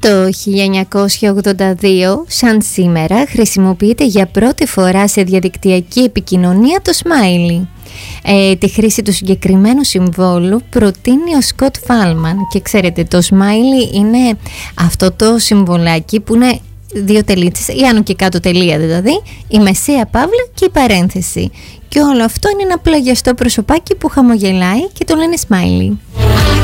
Το 1982, σαν σήμερα, χρησιμοποιείται για πρώτη φορά σε διαδικτυακή επικοινωνία το smiley. Τη χρήση του συγκεκριμένου συμβόλου προτείνει ο Σκοτ Φάλμαν και ξέρετε, το smiley είναι αυτό το συμβολάκι που είναι δύο τελίτσες ή άνω και κάτω τελεία, δηλαδή η μεσαία παύλα και η παρένθεση, και όλο αυτό είναι ένα πλαγιαστό προσωπάκι που χαμογελάει και το λένε smiley.